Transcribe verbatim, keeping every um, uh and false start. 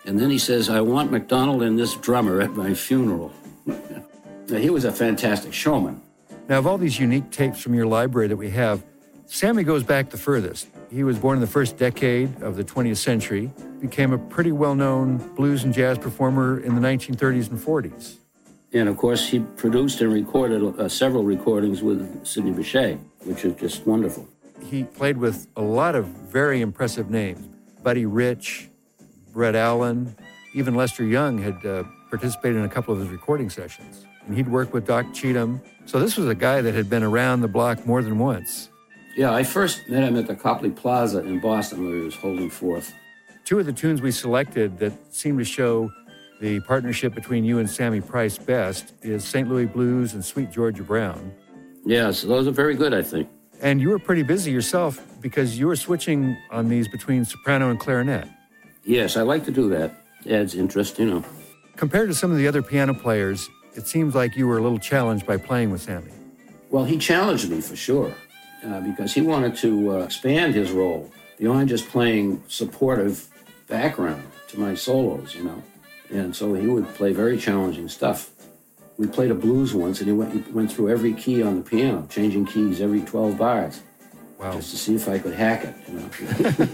And then he says, I want McDonald and this drummer at my funeral. Now, he was a fantastic showman. Now, of all these unique tapes from your library that we have, Sammy goes back the furthest. He was born in the first decade of the twentieth century, became a pretty well-known blues and jazz performer in the nineteen thirties and forties. And, of course, he produced and recorded uh, several recordings with Sidney Bechet, which is just wonderful. He played with a lot of very impressive names. Buddy Rich, Brett Allen, even Lester Young had uh, participated in a couple of his recording sessions. And he'd worked with Doc Cheatham. So this was a guy that had been around the block more than once. Yeah, I first met him at the Copley Plaza in Boston where he was holding forth. Two of the tunes we selected that seem to show the partnership between you and Sammy Price best is Saint Louis Blues and Sweet Georgia Brown. Yes, those are very good, I think. And you were pretty busy yourself because you were switching on these between soprano and clarinet. Yes, I like to do that. Adds interest, you know. Compared to some of the other piano players, it seems like you were a little challenged by playing with Sammy. Well, he challenged me for sure, uh, because he wanted to uh, expand his role beyond just playing supportive background to my solos, you know. And so he would play very challenging stuff. We played a blues once, and he went, he went through every key on the piano, changing keys every twelve bars. Wow. Just to see if I could hack it, you know.